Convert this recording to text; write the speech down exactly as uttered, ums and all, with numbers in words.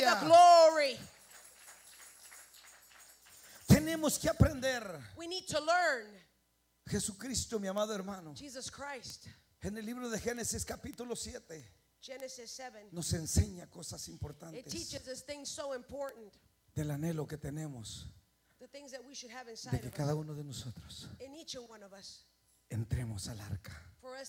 gloria. the glory. Tenemos que aprender. We need to learn. Jesucristo, mi amado hermano, Jesus Christ, en el libro de Génesis capítulo siete, Genesis seven, nos enseña cosas it importantes teaches us things so important, del anhelo que tenemos the things that we should have de inside que of cada us, uno de nosotros in each and one of us, entremos al arca. for us